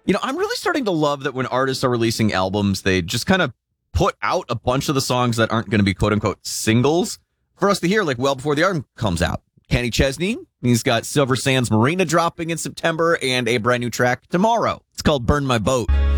I'm really starting to love that when artists are releasing albums, they just kind of put out a bunch of the songs that aren't going to be quote unquote singles for us to hear, like well before the album comes out. Kenny Chesney, he's got Silver Sands Marina dropping in September and a brand new track tomorrow. It's called Burn My Boat.